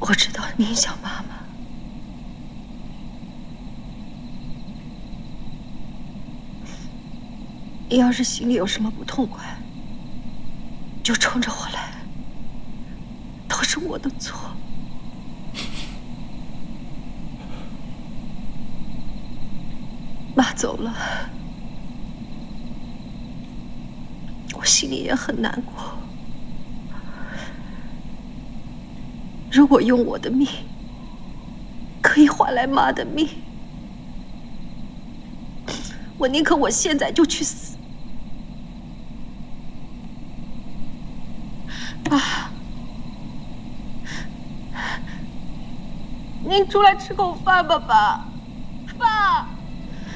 我知道您想妈妈，你要是心里有什么不痛快，就冲着我来，都是我的错。妈走了，我心里也很难过。如果用我的命可以换来妈的命，我宁可我现在就去死。爸，您出来吃口饭吧，爸。爸。